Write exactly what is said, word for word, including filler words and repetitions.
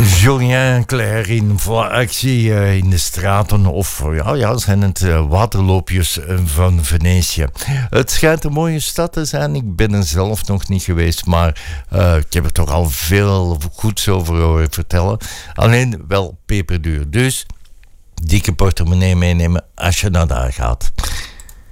Julien Clerc in volle actie uh, in de straten of ja, ja, zijn het uh, waterloopjes uh, van Venetië. Het schijnt een mooie stad te zijn. Ik ben er zelf nog niet geweest, maar uh, ik heb er toch al veel goeds over horen vertellen. Alleen wel peperduur. Dus dikke portemonnee meenemen als je naar daar gaat.